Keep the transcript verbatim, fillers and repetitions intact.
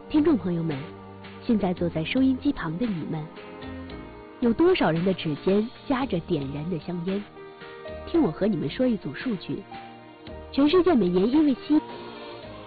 听众朋友们，现在坐在收音机旁的你们，有多少人的指尖夹着点燃的香烟？听我和你们说一组数据：全世界每年因为吸